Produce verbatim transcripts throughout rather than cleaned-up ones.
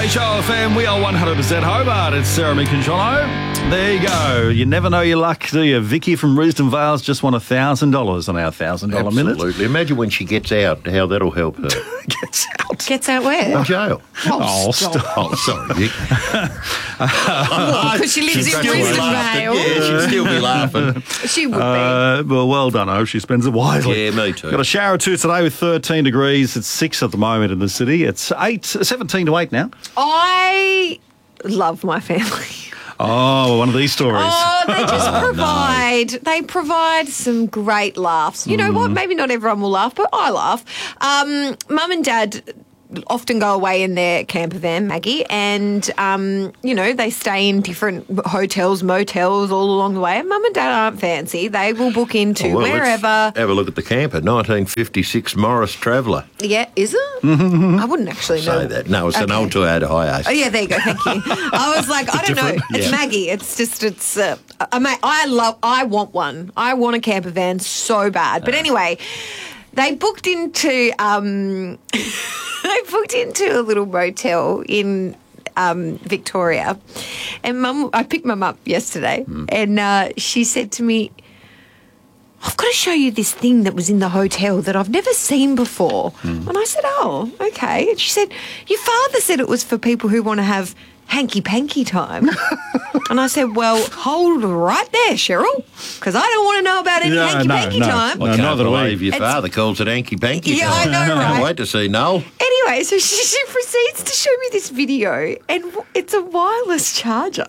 H O F M, we are one hundred percent Hobart. It's Sarah Mick and Jono. There you go. You never know your luck, do you? Vicky from Risdon Vales just won one thousand dollars on our one thousand dollars minute. Absolutely. Imagine when she gets out, how that'll help her. Gets out. Gets out where? In jail. Oh, stop. Oh, sorry, Vic. Because she lives in Risdon Vale. Yeah, she'd still be laughing. She would be. Uh, well, well done, oh. She spends it wisely. Yeah, me too. Got a shower or two today with thirteen degrees. It's six at the moment in the city. It's eight, seventeen to eight now. I love my family. Oh, one of these stories. Oh, they just provide. They provide some great laughs. You know what? Maybe not everyone will laugh, but I laugh. Um, Mum and Dad often go away in their camper van, Maggie, and, um, you know, they stay in different hotels, motels all along the way. And Mum and Dad aren't fancy. They will book into Oh, well, wherever. Let's have a look at the camper. nineteen fifty-six Morris Traveller. Yeah, is it? I wouldn't actually know. Say that. No, it's an Okay. old Toyota Hiace. Oh, yeah, there you go. Thank you. I was like, I don't know. Different? It's Yeah. Maggie. It's just, it's, uh, I, mean, I love, I want one. I want a camper van so bad. But anyway, they booked into, um, they booked into a little motel in um, Victoria. And Mum, I picked Mum up yesterday mm. and uh, she said to me, I've got to show you this thing that was in the hotel that I've never seen before. Mm. And I said, oh, okay. And she said, your father said it was for people who want to have hanky-panky time. And I said, well, hold right there, Cheryl, because I don't want to know about any No, hanky-panky no, no. time. I can't not that believe we- your It's- father calls it hanky-panky. Yeah, I time. know, Can't right? wait to see Noel. Anyway, so she, she proceeds to show me this video, and w- it's a wireless charger.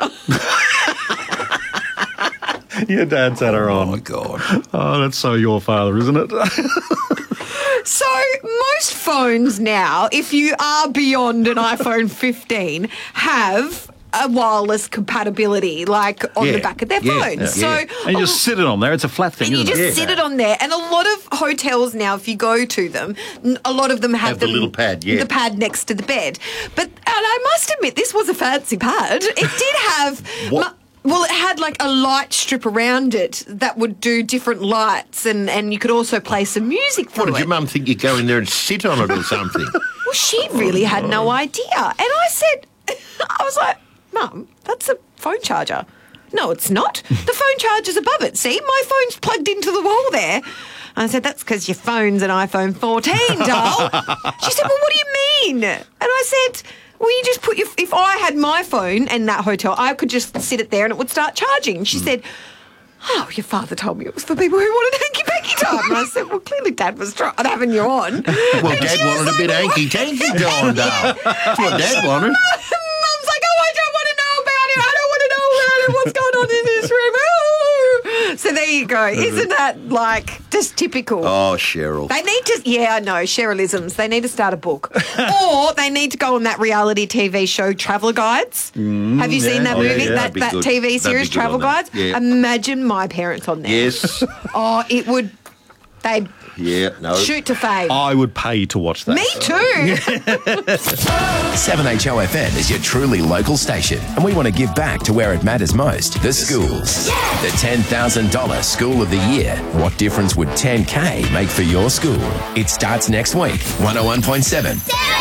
Your dad's had her Oh, on. my God. Oh, that's so your father, isn't it? So most phones now, if you are beyond an iPhone fifteen, have a wireless compatibility, like on Yeah, the back of their yeah, phones. yeah. So And you just sit it on there. It's a flat thing, And you isn't just it? sit it on there. And a lot of hotels now, if you go to them, n- a lot of them have, Have the little pad, yeah. the pad next to the bed. But and I must admit, this was a fancy pad. It did have. What? mu- Well, it had like a light strip around it that would do different lights, and, and you could also play some music through What, did it. your mum think you'd go in there and sit on it or something? Well, she really had no idea. And I said, I was like, Mum, that's a phone charger. No, it's not. The phone charger's above it. See, my phone's plugged into the wall there. I said, that's because your phone's an iPhone fourteen, doll. She said, well, what do you mean? And I said, well, you just put your, if I had my phone in that hotel, I could just sit it there and it would start charging. She said, oh, your father told me it was for people who wanted hanky-panky time. And I said, well, clearly Dad was trying having you on. Well, And Dad she was wanted a like, bit hanky-tanky going, doll. That's what Dad wanted. Mum's like, oh, I don't want to know about it. I don't want to know about it. What's going on in this room? Ooh. So there you go. Isn't that like just typical? Oh, Cheryl. They need to, yeah, I know, Cherylisms. They need to start a book. Or they need to go on that reality T V show, Traveller Guides. Have you seen yeah. that Oh, yeah, movie, yeah, that, that'd be that good. T V That'd be series, good Travel on that. Guides? Yeah. Imagine my parents on there. Yes. Oh, it would, they'd Yeah, no. shoot to fame. I would pay to watch that. Me too. seven H O F M is your truly local station, and we want to give back to where it matters most, the schools. The ten thousand dollars School of the Year. What difference would ten K make for your school? It starts next week, one oh one point seven.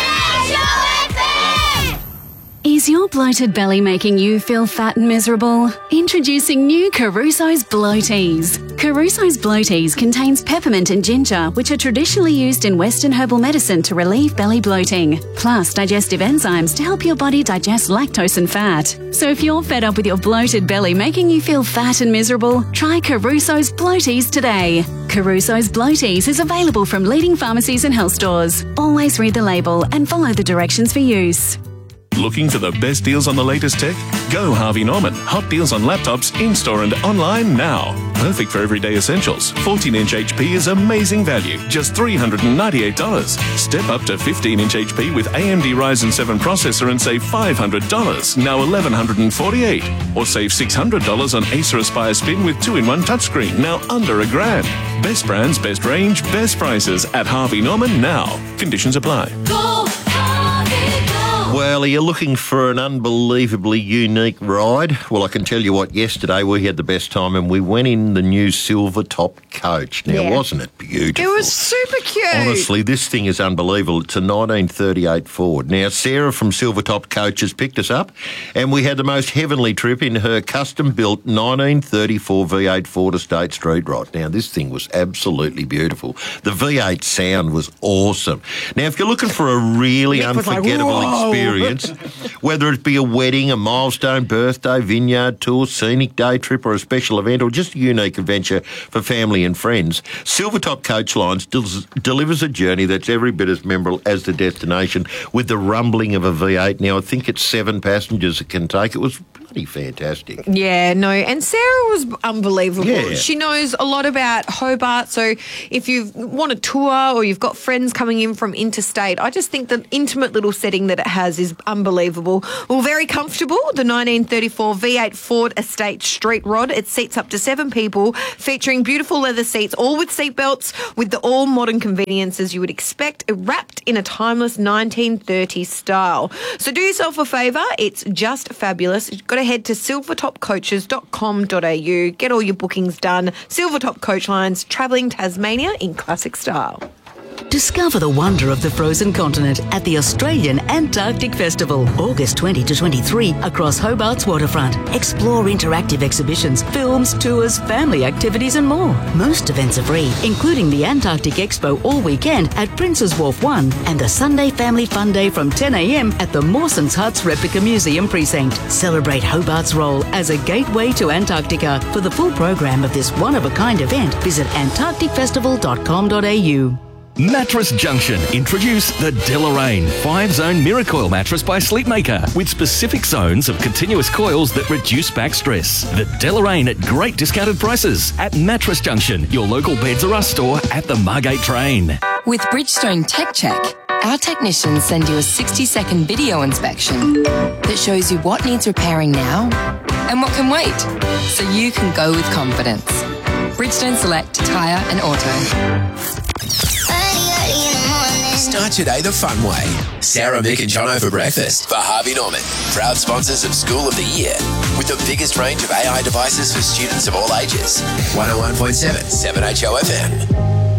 Is your bloated belly making you feel fat and miserable? Introducing new Caruso's Bloaties. Caruso's Bloaties contains peppermint and ginger, which are traditionally used in Western herbal medicine to relieve belly bloating, plus digestive enzymes to help your body digest lactose and fat. So if you're fed up with your bloated belly making you feel fat and miserable, try Caruso's Bloaties today. Caruso's Bloaties is available from leading pharmacies and health stores. Always read the label and follow the directions for use. Looking for the best deals on the latest tech? Go Harvey Norman. Hot deals on laptops in-store and online now. Perfect for everyday essentials. fourteen inch H P is amazing value, just three hundred ninety-eight dollars. Step up to fifteen inch H P with A M D Ryzen seven processor and save five hundred dollars, now eleven forty-eight dollars. Or save six hundred dollars on Acer Aspire Spin with two in one touchscreen, now under a grand. Best brands, best range, best prices at Harvey Norman now. Conditions apply. Well, Well, are you looking for an unbelievably unique ride? Well, I can tell you what, yesterday we had the best time and we went in the new Silver Top coach. Now, Yeah. wasn't it beautiful? It was super cute. Honestly, this thing is unbelievable. It's a nineteen thirty-eight Ford. Now, Sarah from Silvertop Coaches picked us up and we had the most heavenly trip in her custom-built nineteen thirty-four V eight Ford Estate Street Rod. Now, this thing was absolutely beautiful. The V eight sound was awesome. Now, if you're looking for a really Nick was like, unforgettable "Whoa." experience, whether it be a wedding, a milestone birthday, vineyard tour, scenic day trip or a special event or just a unique adventure for family and friends, Silvertop Coach Lines del- delivers a journey that's every bit as memorable as the destination with the rumbling of a V eight. Now, I think it's seven passengers it can take. It was bloody fantastic. Yeah, no, and Sarah was unbelievable. Yeah. She knows a lot about Hobart, so if you want a tour or you've got friends coming in from interstate, I just think the intimate little setting that it has is unbelievable. Well, very comfortable. The nineteen thirty-four V eight Ford Estate Street Rod. It seats up to seven people, featuring beautiful leather seats, all with seat belts, with the all modern conveniences you would expect, wrapped in a timeless nineteen thirties style. So do yourself a favour. It's just fabulous. You've got to head to silvertop coaches dot com dot a u. Get all your bookings done. Silvertop Coach Lines, travelling Tasmania in classic style. Discover the wonder of the frozen continent at the Australian Antarctic Festival, August twenty to twenty-three, across Hobart's waterfront. Explore interactive exhibitions, films, tours, family activities and more. Most events are free, including the Antarctic Expo all weekend at Prince's Wharf one and the Sunday Family Fun Day from ten a m at the Mawson's Huts Replica Museum Precinct. Celebrate Hobart's role as a gateway to Antarctica. For the full program of this one-of-a-kind event, visit antarctic festival dot com dot a u. Mattress Junction introduce the Deloraine five-zone Miracoil mattress by Sleepmaker with specific zones of continuous coils that reduce back stress. The Deloraine at great discounted prices at Mattress Junction, your local Beds R Us store at the Margate train. With Bridgestone Tech Check, our technicians send you a sixty-second video inspection that shows you what needs repairing now and what can wait, so you can go with confidence. Bridgestone Select Tyre and Auto. Start your day the fun way. Sarah, Mick and Jono for breakfast for Harvey Norman, proud sponsors of School of the Year, with the biggest range of A I devices for students of all ages. one oh one point seven, seven H O F M.